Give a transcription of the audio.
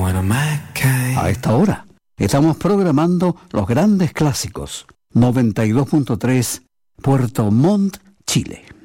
A esta hora estamos programando los grandes clásicos. 92.3 Puerto Montt, Chile.